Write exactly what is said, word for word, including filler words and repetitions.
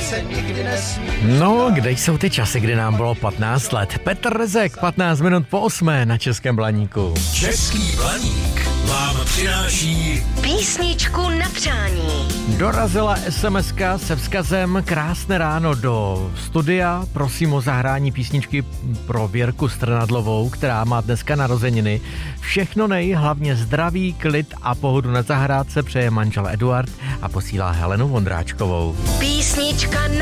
se nikdy nesmí. No, kde jsou ty časy, kdy nám bylo patnáct let? Petr Rezek, patnáct minut po osmé na Českém Blaníku. Český Blaník vám přináší písničku na přání. Dorazila SMSka se vzkazem krásné ráno do studia. Prosím o zahrání písničky pro Věrku Strnadlovou, která má dneska narozeniny. Všechno nej, hlavně zdraví, klid a pohodu na zahrádce přeje manžel Eduard a posílá Helenu Vondráčkovou. Písnička na